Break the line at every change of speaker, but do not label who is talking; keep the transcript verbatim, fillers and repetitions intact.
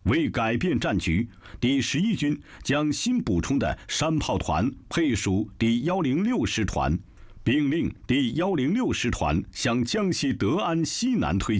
为改变战局，第十一军将新补充的山炮团配属第一零六师团，并令第一零六师团向江西德安西南推进。